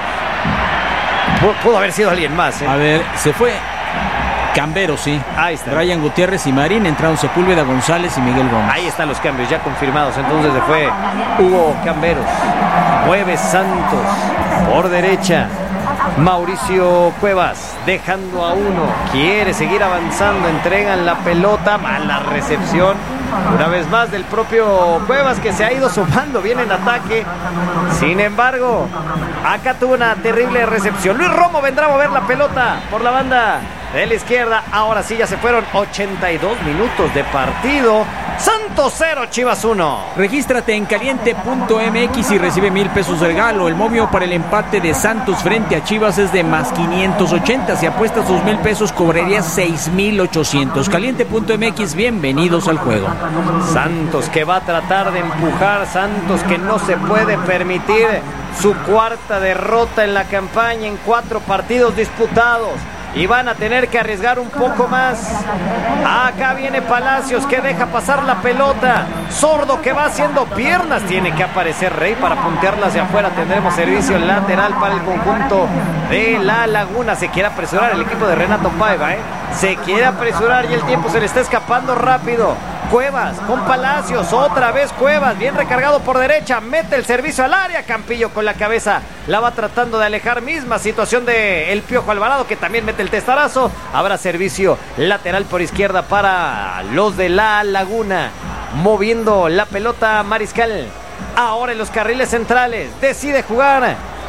pudo haber sido alguien más. A ver, se fue Camberos, sí. Ahí está. Brian Gutiérrez y Marín, entraron Sepúlveda, González y Miguel Gómez. Ahí están los cambios ya confirmados. Entonces se fue Hugo Camberos. Mueve Santos por derecha. Mauricio Cuevas dejando a uno, quiere seguir avanzando, entregan la pelota, mala recepción una vez más del propio Cuevas que se ha ido sumando bien en ataque. Sin embargo, acá tuvo una terrible recepción. Luis Romo vendrá a mover la pelota por la banda de la izquierda. Ahora sí, ya se fueron 82 minutos de partido. Santos 0, Chivas 1. Regístrate en caliente.mx y recibe 1,000 pesos de regalo. El momio para el empate de Santos frente a Chivas es de más 580. Si apuestas tus 1,000 pesos, cobrarías 6,800. Caliente.mx, bienvenidos al juego. Santos que va a tratar de empujar. Santos que no se puede permitir su cuarta derrota en la campaña en 4 partidos disputados. Y van a tener que arriesgar un poco más. Acá viene Palacios que deja pasar la pelota. Sordo que va haciendo piernas. Tiene que aparecer Rey para puntearla hacia afuera. Tendremos servicio lateral para el conjunto de La Laguna. Se quiere apresurar el equipo de Renato Paiva, Se quiere apresurar y el tiempo se le está escapando rápido. Cuevas con Palacios, otra vez Cuevas, bien recargado por derecha, mete el servicio al área, Campillo con la cabeza, la va tratando de alejar, misma situación de el Piojo Alvarado que también mete el testarazo, habrá servicio lateral por izquierda para los de La Laguna, moviendo la pelota Mariscal, ahora en los carriles centrales, decide jugar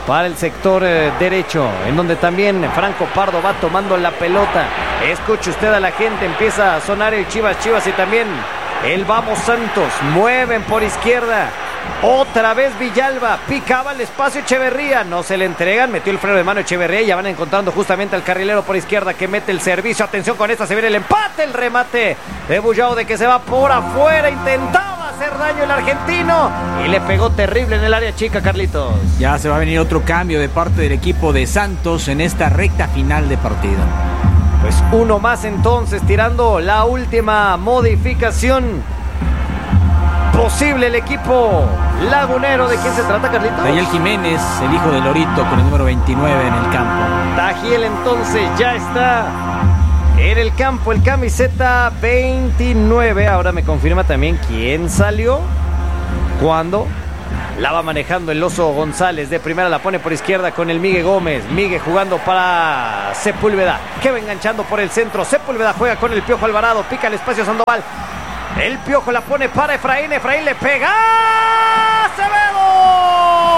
para el sector derecho, en donde también Franco Pardo va tomando la pelota. Escuche usted a la gente, empieza a sonar el Chivas Chivas y también el Vamos Santos. Mueven por izquierda. Otra vez Villalba, picaba el espacio Echeverría, no se le entregan, metió el freno de mano Echeverría y ya van encontrando justamente al carrilero por izquierda que mete el servicio. Atención con esta, se viene el empate, el remate de Bullaude que se va por afuera, intentaba hacer daño el argentino y le pegó terrible en el área chica, Carlitos. Ya se va a venir otro cambio de parte del equipo de Santos en esta recta final de partido. Pues uno más entonces, tirando la última modificación posible el equipo lagunero. ¿De quién se trata, Carlitos? Daniel Jiménez, el hijo de Lorito, con el número 29 en el campo. Tajiel entonces ya está en el campo, el camiseta 29. Ahora me confirma también quién salió, cuándo. La va manejando el Oso González. De primera la pone por izquierda con el Miguel Gómez. Miguel jugando para Sepúlveda, que va enganchando por el centro. Sepúlveda juega con el Piojo Alvarado. Pica el espacio Sandoval. El Piojo la pone para Efraín. Efraín le pega. ¡Acevedo!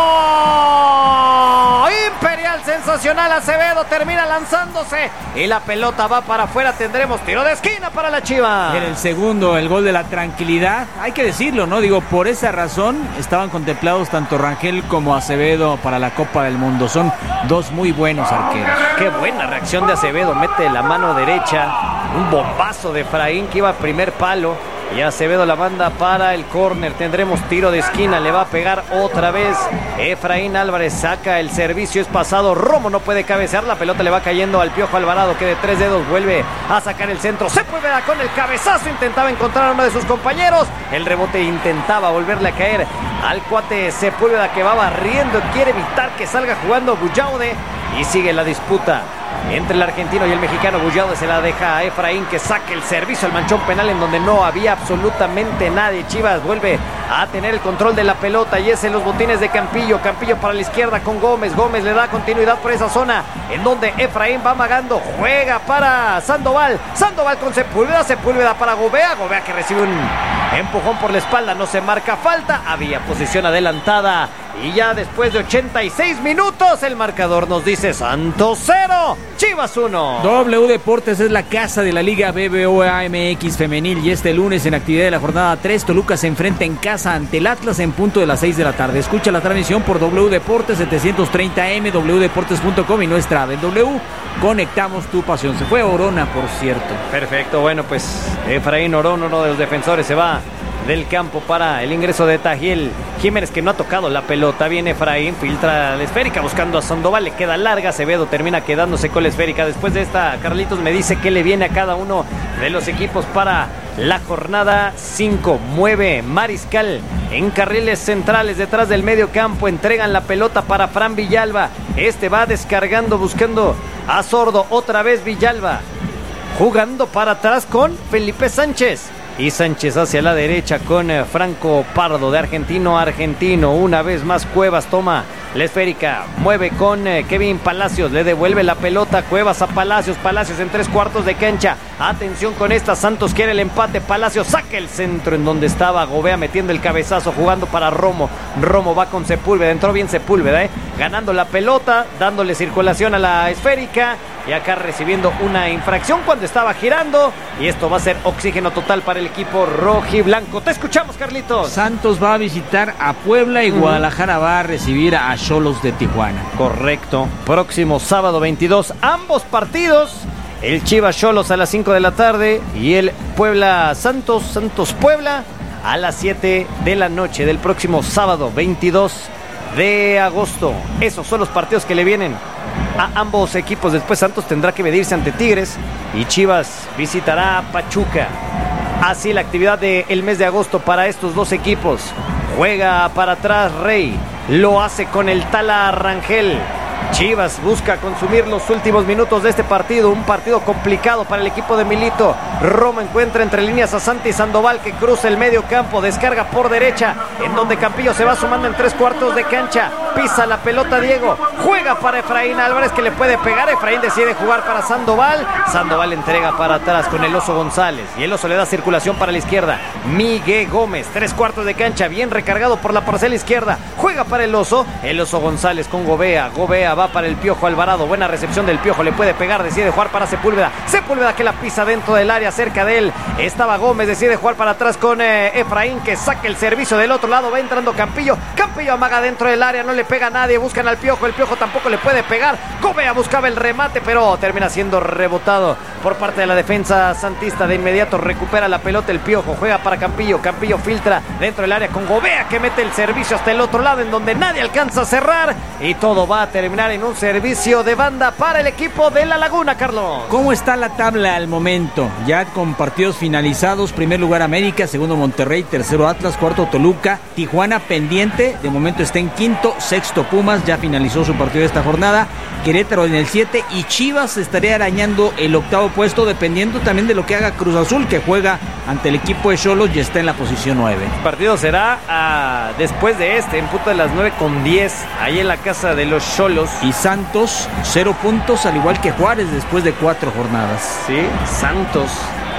Imperial, sensacional. Acevedo termina lanzándose y la pelota va para afuera. Tendremos tiro de esquina para la Chivas. En el segundo, el gol de la tranquilidad. Hay que decirlo, ¿no? Digo, por esa razón estaban contemplados tanto Rangel como Acevedo para la Copa del Mundo. Son dos muy buenos arqueros. Qué buena reacción de Acevedo. Mete la mano derecha. Un bombazo de Efraín que iba a primer palo. Y Acevedo la manda para el córner. Tendremos tiro de esquina. Le va a pegar otra vez Efraín Álvarez. Saca el servicio. Es pasado. Romo no puede cabecear. La pelota le va cayendo al Piojo Alvarado, que de tres dedos vuelve a sacar el centro. Se puede dar con el cabezazo. Intentaba encontrar a uno de sus compañeros. El rebote intentaba volverle a caer al cuate Sepúlveda, que va barriendo. Quiere evitar que salga jugando Bullaude. Y sigue la disputa entre el argentino y el mexicano. Bullaude se la deja a Efraín, que saque el servicio al manchón penal en donde no había absolutamente nadie. Chivas vuelve a tener el control de la pelota y es en los botines de Campillo. Campillo para la izquierda con Gómez. Gómez le da continuidad por esa zona en donde Efraín va amagando. Juega para Sandoval. Sandoval con Sepúlveda. Sepúlveda para Gobea. Gobea que recibe un empujón por la espalda. No se marca falta. Había posición adelantada. Y ya después de 86 minutos el marcador nos dice Santos 0, Chivas 1. W Deportes es la casa de la Liga BBVA MX femenil y este lunes en actividad de la jornada 3 Toluca se enfrenta en casa ante el Atlas en punto de las 6 de la tarde. Escucha la transmisión por W Deportes 730M, wdeportes.com y nuestra app en W. Conectamos tu pasión. Se fue Orona, por cierto. Perfecto, bueno, pues Efraín Orón, uno de los defensores, se va del campo para el ingreso de Tajiel Jiménez, que no ha tocado la pelota. Viene Efraín, filtra la esférica buscando a Sandoval, le queda larga. Acevedo termina quedándose con la esférica. Después de esta, Carlitos me dice que le viene a cada uno de los equipos para la jornada 5. Mueve Mariscal en carriles centrales detrás del medio campo. Entregan la pelota para Fran Villalba. Este va descargando, buscando a Sordo. Otra vez Villalba jugando para atrás con Felipe Sánchez. Y Sánchez hacia la derecha con Franco Pardo, de argentino a argentino. Una vez más Cuevas toma la esférica, mueve con Kevin Palacios, le devuelve la pelota Cuevas a Palacios. Palacios en 3/4 de cancha. Atención con esta, Santos quiere el empate. Palacios saca el centro en donde estaba Gobea metiendo el cabezazo, jugando para Romo. Romo va con Sepúlveda, entró bien Sepúlveda, ganando la pelota, dándole circulación a la esférica. Y acá recibiendo una infracción cuando estaba girando. Y esto va a ser oxígeno total para el equipo rojiblanco. Te escuchamos, Carlitos. Santos va a visitar a Puebla y Guadalajara va a recibir a Xolos de Tijuana. Correcto. Próximo sábado 22. Ambos partidos. El Chivas Xolos a las 5 de la tarde. Y el Puebla Santos. Santos Puebla a las 7 de la noche del próximo sábado 22 de agosto. Esos son los partidos que le vienen a ambos equipos. Después Santos tendrá que medirse ante Tigres y Chivas visitará a Pachuca. Así la actividad del mes de agosto para estos dos equipos. Juega para atrás Rey, lo hace con el Tala Rangel. Chivas busca consumir los últimos minutos de este partido, un partido complicado para el equipo de Milito. Romo encuentra entre líneas a Santi Sandoval, que cruza el medio campo, descarga por derecha, en donde Campillo se va sumando en 3/4 de cancha, pisa la pelota Diego, juega para Efraín Álvarez, que le puede pegar. Efraín decide jugar para Sandoval, Sandoval entrega para atrás con el Oso González, y el Oso le da circulación para la izquierda. Miguel Gómez, 3/4 de cancha, bien recargado por la parcela izquierda, juega para el Oso González con Gobea va para el Piojo Alvarado, buena recepción del Piojo, le puede pegar, decide jugar para Sepúlveda que la pisa dentro del área, cerca de él estaba Gómez, decide jugar para atrás con Efraín, que saca el servicio del otro lado, va entrando Campillo amaga dentro del área, no le pega a nadie, buscan al Piojo, el Piojo tampoco le puede pegar, Gobea buscaba el remate, pero termina siendo rebotado por parte de la defensa santista. De inmediato recupera la pelota el Piojo, juega para Campillo filtra dentro del área con Gobea, que mete el servicio hasta el otro lado, en donde nadie alcanza a cerrar, y todo va a terminar en un servicio de banda para el equipo de La Laguna, Carlos. ¿Cómo está la tabla al momento? Ya con partidos finalizados: primer lugar América, segundo Monterrey, tercero Atlas, cuarto Toluca, Tijuana pendiente, de momento está en quinto, sexto Pumas, ya finalizó su partido de esta jornada, Querétaro en el 7, y Chivas estaría arañando el octavo puesto, dependiendo también de lo que haga Cruz Azul, que juega ante el equipo de Xolos y está en la posición 9. El partido será después de en punto de las 9:10, ahí en la casa de los Xolos. Y Santos, 0 puntos, al igual que Juárez, después de 4 jornadas. Sí, Santos,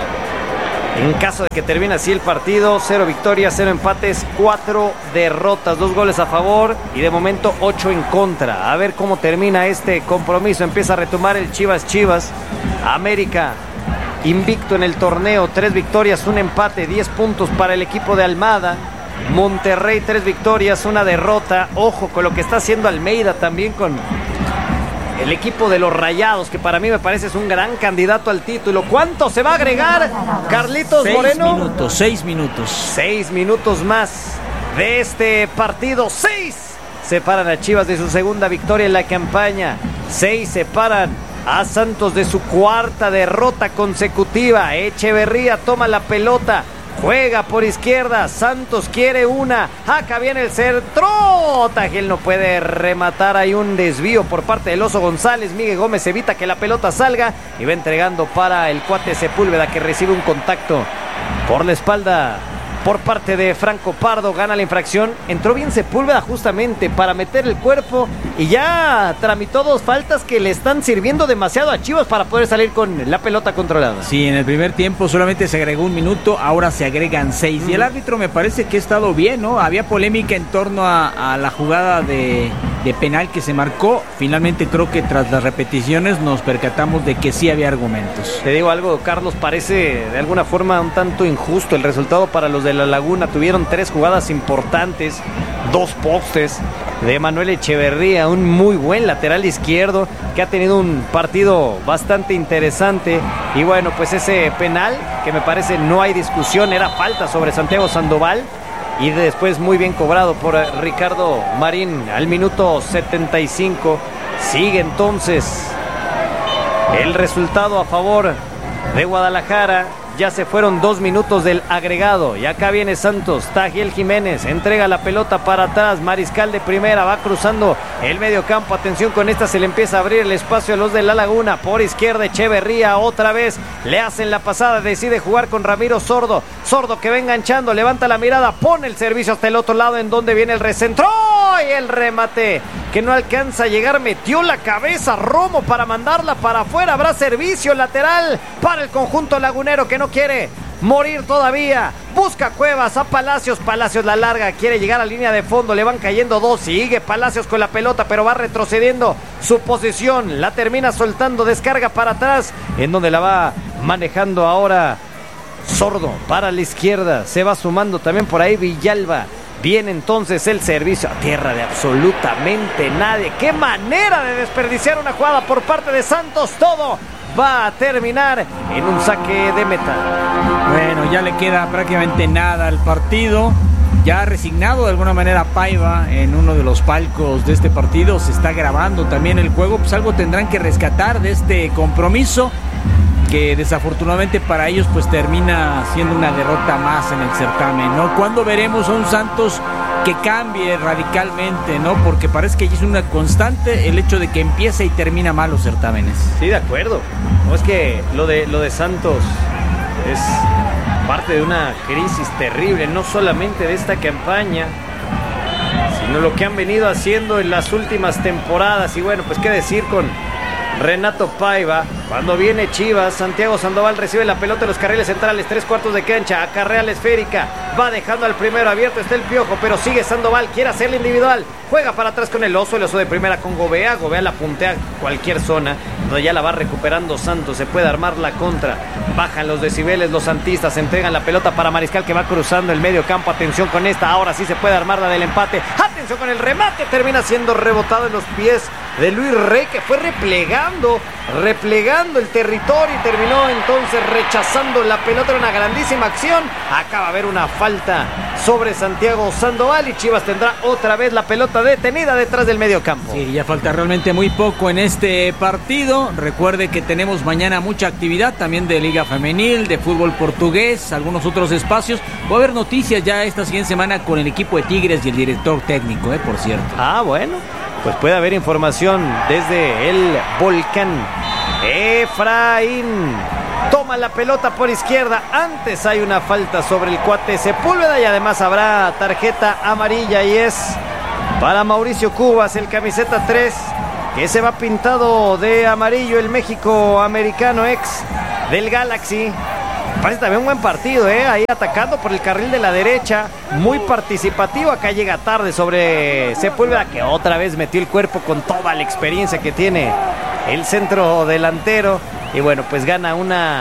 en caso de que termine así el partido, 0 victorias, 0 empates, 4 derrotas, 2 goles a favor y de momento 8 en contra. A ver cómo termina este compromiso. Empieza a retomar el Chivas. América invicto en el torneo, 3 victorias, 1 empate, 10 puntos para el equipo de Almada. Monterrey, 3 victorias, 1 derrota. Ojo con lo que está haciendo Almeida también con el equipo de los Rayados, que para mí me parece es un gran candidato al título. ¿Cuánto se va a agregar, Carlitos Moreno? 6 minutos. 6 minutos más de este partido. 6 separan a Chivas de su segunda victoria en la campaña. 6 separan a Santos de su 4ª derrota consecutiva. Echeverría toma la pelota, juega por izquierda, Santos quiere una, acá viene el centro, Tagiel no puede rematar, hay un desvío por parte del Oso González, Miguel Gómez evita que la pelota salga y va entregando para el cuate Sepúlveda, que recibe un contacto por la espalda por parte de Franco Pardo, gana la infracción. Entró bien Sepúlveda justamente para meter el cuerpo y ya tramitó 2 faltas que le están sirviendo demasiado a Chivas para poder salir con la pelota controlada. Sí, en el primer tiempo solamente se agregó 1 minuto, ahora se agregan 6. Y el árbitro me parece que ha estado bien, ¿no? Había polémica en torno a la jugada de penal que se marcó. Finalmente creo que tras las repeticiones nos percatamos de que sí había argumentos. Te digo algo, Carlos, parece de alguna forma un tanto injusto el resultado para los de La Laguna. Tuvieron 3 jugadas importantes, 2 postes de Manuel Echeverría, un muy buen lateral izquierdo que ha tenido un partido bastante interesante. Y bueno, pues ese penal que me parece no hay discusión, era falta sobre Santiago Sandoval. Y después muy bien cobrado por Ricardo Marín al minuto 75. Sigue entonces el resultado a favor de Guadalajara. Ya se fueron 2 minutos del agregado. Y acá viene Santos. Tagiel Jiménez entrega la pelota para atrás. Mariscal de primera va cruzando el medio campo. Atención con esta, se le empieza a abrir el espacio a los de La Laguna. Por izquierda Echeverría otra vez. Le hacen la pasada. Decide jugar con Ramiro Sordo. Sordo que va enganchando. Levanta la mirada. Pone el servicio hasta el otro lado, en donde viene el recentro. Y el remate que no alcanza a llegar. Metió la cabeza Romo para mandarla para afuera. Habrá servicio lateral para el conjunto lagunero, que no quiere morir todavía. Busca Cuevas a Palacios. Palacios la larga, quiere llegar a línea de fondo. Le van cayendo 2. Sigue Palacios con la pelota, pero va retrocediendo su posición. La termina soltando. Descarga para atrás, en donde la va manejando ahora Sordo para la izquierda. Se va sumando también por ahí Villalba. Viene entonces el servicio a tierra de absolutamente nadie. ¡Qué manera de desperdiciar una jugada por parte de Santos! Todo va a terminar en un saque de meta. Bueno, ya le queda prácticamente nada al partido. Ya resignado de alguna manera Paiva en uno de los palcos de este partido. Se está grabando también el juego. Pues algo tendrán que rescatar de este compromiso, que desafortunadamente para ellos pues termina siendo una derrota más en el certamen, ¿no? ¿Cuándo veremos a un Santos que cambie radicalmente, ¿no? Porque parece que es una constante el hecho de que empieza y termina mal los certámenes. Sí, de acuerdo. No, es que lo de Santos es parte de una crisis terrible, no solamente de esta campaña, sino lo que han venido haciendo en las últimas temporadas. Y bueno, pues qué decir con Renato Paiva. Cuando viene Chivas, Santiago Sandoval recibe la pelota en los carriles centrales, 3/4 de cancha, acarrea la esférica, va dejando al primero abierto, está el Piojo, pero sigue Sandoval, quiere hacerle individual, juega para atrás con el oso de primera con Gobea la puntea cualquier zona, donde ya la va recuperando Santos, se puede armar la contra, bajan los decibeles los santistas, entregan la pelota para Mariscal que va cruzando el medio campo, atención con esta, ahora sí se puede armar la del empate, atención con el remate, termina siendo rebotado en los pies de Luis Rey, que fue replegando el territorio y terminó entonces rechazando la pelota. Era una grandísima acción. Acaba de haber una falta sobre Santiago Sandoval y Chivas tendrá otra vez la pelota detenida detrás del medio campo. Sí, ya falta realmente muy poco en este partido. Recuerde que tenemos mañana mucha actividad también de Liga Femenil, de fútbol portugués, algunos otros espacios. Va a haber noticias ya esta siguiente semana con el equipo de Tigres y el director técnico, por cierto. Ah, bueno, pues puede haber información desde el Volcán. Efraín toma la pelota por izquierda. Antes hay una falta sobre el cuate Sepúlveda y además habrá tarjeta amarilla y es para Mauricio Cubas, el camiseta 3, que se va pintado de amarillo, el México americano ex del Galaxy. Parece también un buen partido, ahí atacando por el carril de la derecha, muy participativo. Acá llega tarde sobre Sepúlveda, que otra vez metió el cuerpo con toda la experiencia que tiene el centro delantero. Y bueno, pues gana una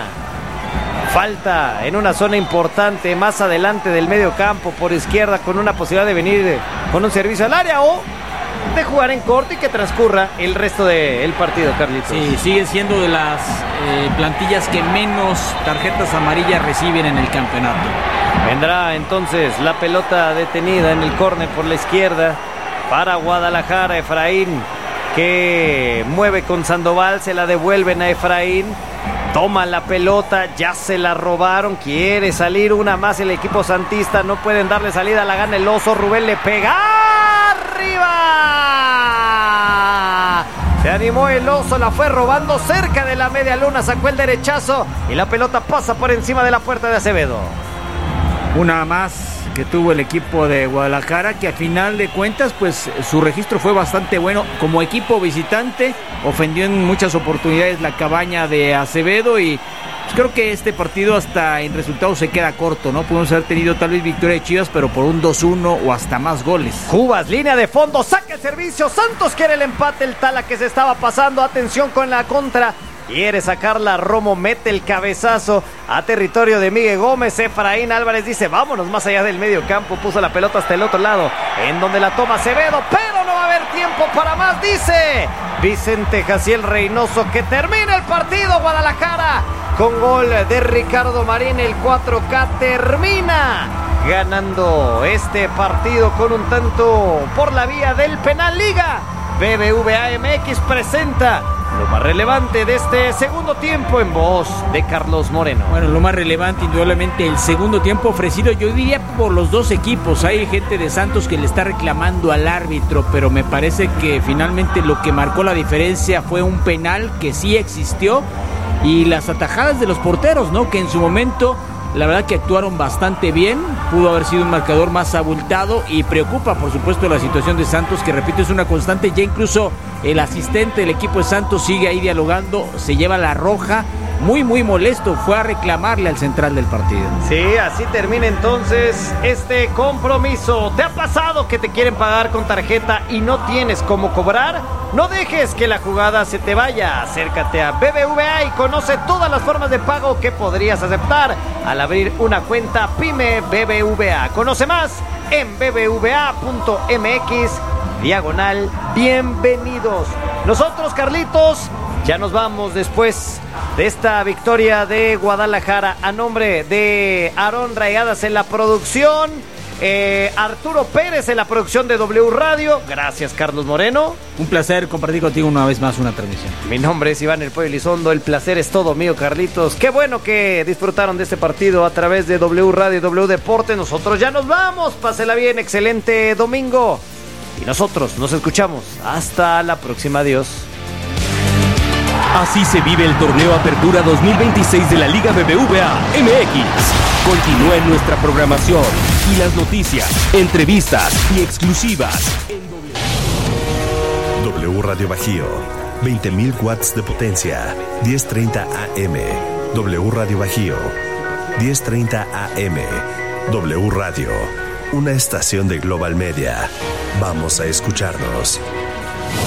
falta en una zona importante más adelante del medio campo por izquierda, con una posibilidad de venir con un servicio al área o de jugar en corto y que transcurra el resto del partido, Carlitos. Sí, sigue siendo de las plantillas que menos tarjetas amarillas reciben en el campeonato. Vendrá entonces la pelota detenida en el córner por la izquierda para Guadalajara. Efraín, que mueve con Sandoval, se la devuelven a Efraín, toma la pelota, ya se la robaron, quiere salir una más el equipo santista, no pueden darle salida, la gana el oso, Rubén le pega arriba, se animó el oso, la fue robando cerca de la media luna, sacó el derechazo y la pelota pasa por encima de la puerta de Acevedo. Una más que tuvo el equipo de Guadalajara, que al final de cuentas pues su registro fue bastante bueno como equipo visitante, ofendió en muchas oportunidades la cabaña de Acevedo y pues creo que este partido hasta en resultados se queda corto, ¿no? Podemos haber tenido tal vez victoria de Chivas, pero por un 2-1 o hasta más goles. Cubas, línea de fondo, saca el servicio, Santos quiere el empate, el Tala que se estaba pasando, atención con la contra. Quiere sacarla, Romo mete el cabezazo a territorio de Miguel Gómez. Efraín Álvarez dice, vámonos más allá del medio campo. Puso la pelota hasta el otro lado, en donde la toma Acevedo, pero no va a haber tiempo para más, dice Vicente Jaciel Reynoso, que termina el partido. Guadalajara, con gol de Ricardo Marín, el 4K termina ganando este partido con un tanto por la vía del penal. Liga BBVA MX presenta lo más relevante de este segundo tiempo en voz de Carlos Moreno. Bueno, lo más relevante indudablemente el segundo tiempo ofrecido, yo diría, por los dos equipos. Hay gente de Santos que le está reclamando al árbitro, pero me parece que finalmente lo que marcó la diferencia fue un penal que sí existió y las atajadas de los porteros, ¿no? Que en su momento la verdad que actuaron bastante bien, pudo haber sido un marcador más abultado y preocupa por supuesto la situación de Santos, que repito es una constante, ya incluso el asistente del equipo de Santos sigue ahí dialogando, se lleva la roja, muy molesto, fue a reclamarle al central del partido. Sí, así termina entonces este compromiso. ¿Te ha pasado que te quieren pagar con tarjeta y no tienes cómo cobrar? No dejes que la jugada se te vaya. Acércate a BBVA y conoce todas las formas de pago que podrías aceptar al abrir una cuenta PYME BBVA. Conoce más en bbva.mx/bienvenidos. Nosotros, Carlitos, ya nos vamos después de esta victoria de Guadalajara. A nombre de Aarón Raigadas en la producción, Arturo Pérez en la producción de W Radio. Gracias, Carlos Moreno. Un placer compartir contigo una vez más una transmisión. Mi nombre es Iván El Pollo Elizondo. El placer es todo mío, Carlitos. Qué bueno que disfrutaron de este partido a través de W Radio y W Deporte. Nosotros ya nos vamos. Pásela bien, excelente domingo. Y nosotros nos escuchamos. Hasta la próxima. Adiós. Así se vive el torneo Apertura 2026 de la Liga BBVA MX. Continúa en nuestra programación y las noticias, entrevistas y exclusivas en W Radio Bajío, 20.000 watts de potencia, 10:30 AM. W Radio Bajío, 10:30 AM. W Radio, una estación de Global Media. Vamos a escucharnos.